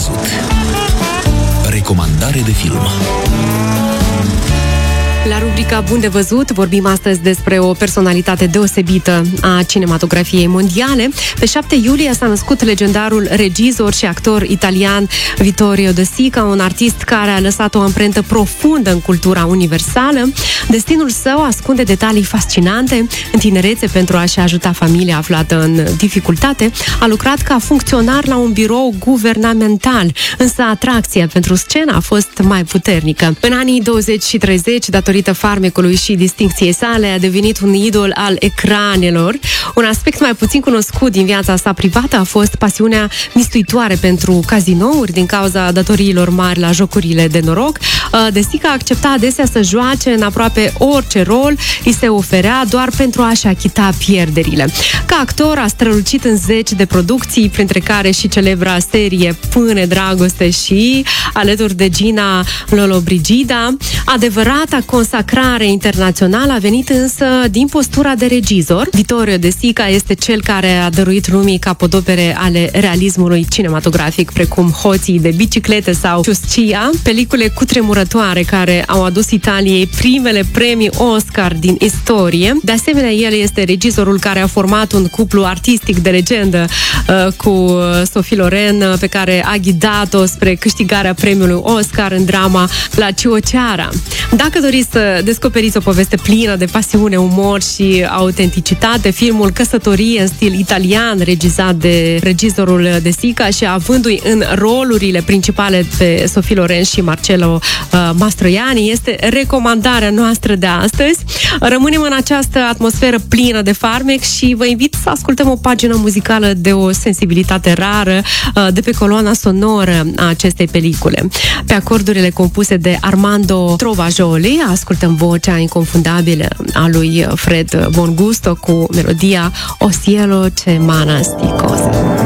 văzut. Recomandare de film. La rubrica Bun de văzut vorbim astăzi despre o personalitate deosebită a cinematografiei mondiale. Pe 7 iulie s-a născut legendarul regizor și actor italian Vittorio De Sica, un artist care a lăsat o amprentă profundă în cultura universală. Destinul său ascunde detalii fascinante. În tinerețe, pentru a-și ajuta familia aflată în dificultate, a lucrat ca funcționar la un birou guvernamental, însă atracția pentru scenă a fost mai puternică. În anii 20 și 30, datorită farmecului și distincției sale, a devenit un idol al ecranelor. Un aspect mai puțin cunoscut din viața sa privată a fost pasiunea mistuitoare pentru cazinouri din cauza datoriilor mari la jocurile de noroc. De Sica accepta adesea să joace în aproape orice rol îi se oferea doar pentru a-și achita pierderile. Ca actor a strălucit în 10 de producții, printre care și celebra serie Pâne, Dragoste și alături de Gina Lollobrigida. Adevărata consacrare internațională a venit însă din postura de regizor. Vittorio De Sica este cel care a dăruit lumii capodopere ale realismului cinematografic, precum Hoții de biciclete sau Ciuscia, pelicule cutremurătoare care au adus Italiei primele premii Oscar din istorie. De asemenea, el este regizorul care a format un cuplu artistic de legendă cu Sophie Loren, pe care a ghidat-o spre câștigarea premiului Oscar în drama La Ciocciara. Dacă doriți să descoperiți o poveste plină de pasiune, umor și autenticitate, filmul Căsătorie în stil italian, regizat de regizorul De Sica și avându-i în rolurile principale pe Sophie Loren și Marcello Mastroianni, este recomandarea noastră de astăzi. Rămânem în această atmosferă plină de farmec și vă invit să ascultăm o pagină muzicală de o sensibilitate rară de pe coloana sonoră a acestei pelicule. Pe acordurile compuse de Armando Trovajoli ascultăm vocea inconfundabilă a lui Fred Bongusto cu melodia O cielo che mana sti cose.